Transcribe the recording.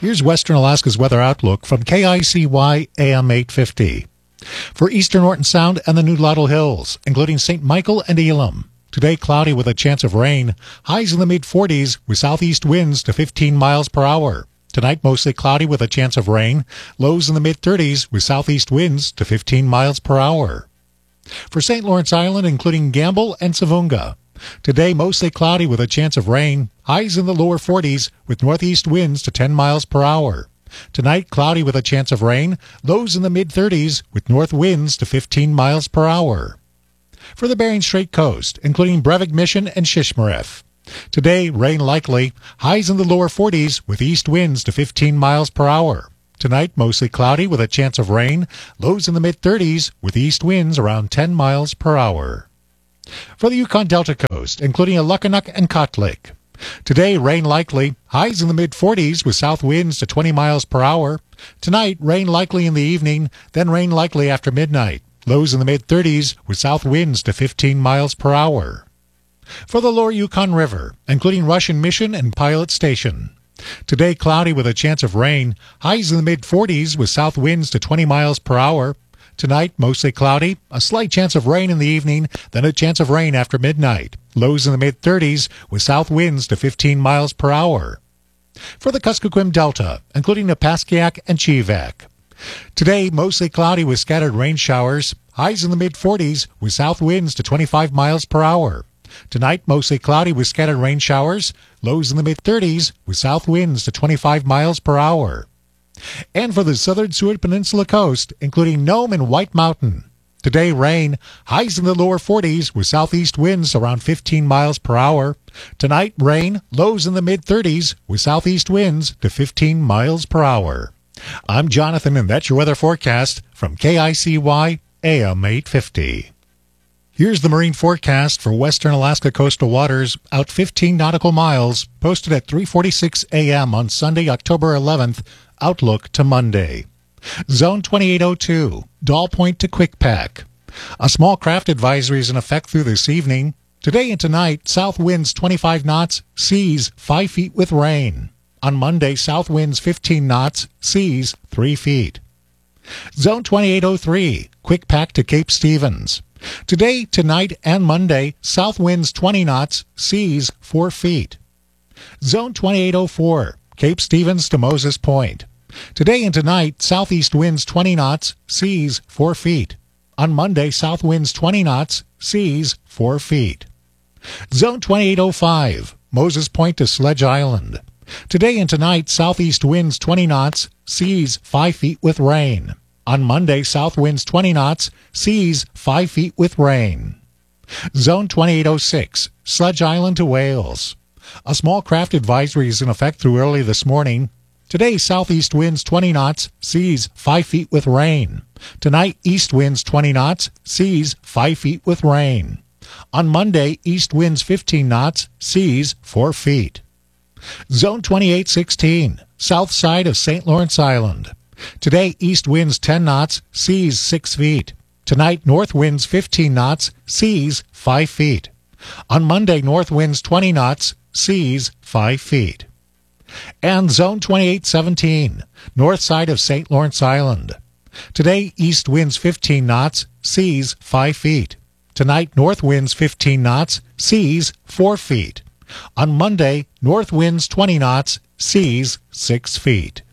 Here's Western Alaska's weather outlook from KICY AM 850. For eastern Norton Sound and the New Laurel Hills, including St. Michael and Elam. Today, cloudy with a chance of rain. Highs in the mid-40s with southeast winds to 15 miles per hour. Tonight, mostly cloudy with a chance of rain. Lows in the mid-30s with southeast winds to 15 miles per hour. For St. Lawrence Island, including Gamble and Savunga. Today, mostly cloudy with a chance of rain. Highs in the lower 40s with northeast winds to 10 miles per hour. Tonight, cloudy with a chance of rain. Lows in the mid-30s with north winds to 15 miles per hour. For the Bering Strait coast, including Brevig Mission and Shishmaref. Today, rain likely. Highs in the lower 40s with east winds to 15 miles per hour. Tonight, mostly cloudy with a chance of rain. Lows in the mid-30s with east winds around 10 miles per hour. For the Yukon Delta coast, including Alukkanuk and Kotlik. Today, rain likely. Highs in the mid-40s with south winds to 20 miles per hour. Tonight, rain likely in the evening, then rain likely after midnight. Lows in the mid-30s with south winds to 15 miles per hour. For the lower Yukon River, including Russian Mission and Pilot Station. Today, cloudy with a chance of rain. Highs in the mid-40s with south winds to 20 miles per hour. Tonight, mostly cloudy, a slight chance of rain in the evening, then a chance of rain after midnight. Lows in the mid-30s with south winds to 15 miles per hour. For the Kuskokwim Delta, including Napaskiak and Chivak. Today, mostly cloudy with scattered rain showers. Highs in the mid-40s with south winds to 25 miles per hour. Tonight, mostly cloudy with scattered rain showers. Lows in the mid-30s with south winds to 25 miles per hour. And for the southern Seward Peninsula coast, including Nome and White Mountain. Today, rain. Highs in the lower 40s with southeast winds around 15 miles per hour. Tonight, rain. Lows in the mid-30s with southeast winds to 15 miles per hour. I'm Jonathan, and that's your weather forecast from KICY AM 850. Here's the marine forecast for western Alaska coastal waters out 15 nautical miles, posted at 3:46 a.m. on Sunday, October 11th. Outlook to Monday. Zone 2802, Doll Point to Quickpack. A small craft advisory is in effect through this evening. Today and tonight, south winds 25 knots, seas 5 feet with rain. On Monday, south winds 15 knots, seas 3 feet. Zone 2803, Quickpack to Cape Stevens. Today, tonight, and Monday, south winds 20 knots, seas 4 feet. Zone 2804, Cape Stevens to Moses Point. Today and tonight, southeast winds 20 knots, seas 4 feet. On Monday, south winds 20 knots, seas 4 feet. Zone 2805, Moses Point to Sledge Island. Today and tonight, southeast winds 20 knots, seas 5 feet with rain. On Monday, south winds 20 knots, seas 5 feet with rain. Zone 2806, Sledge Island to Wales. A small craft advisory is in effect through early this morning. Today, southeast winds 20 knots, seas 5 feet with rain. Tonight, east winds 20 knots, seas 5 feet with rain. On Monday, east winds 15 knots, seas 4 feet. Zone 2816, south side of St. Lawrence Island. Today, east winds 10 knots, seas 6 feet. Tonight, north winds 15 knots, seas 5 feet. On Monday, north winds 20 knots, seas 5 feet. And Zone 2817, north side of St. Lawrence Island. Today, east winds 15 knots, seas 5 feet. Tonight, north winds 15 knots, seas 4 feet. On Monday, north winds 20 knots, seas 6 feet.